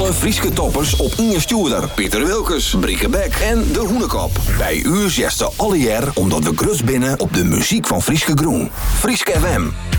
alle Frieske toppers op Inge Stoerder, Pieter Wilkes, Brieke Beck en De Hoenekop. Bij u zesde alle jaar omdat we grut binnen op de muziek van Frieske Groen. Frieske FM.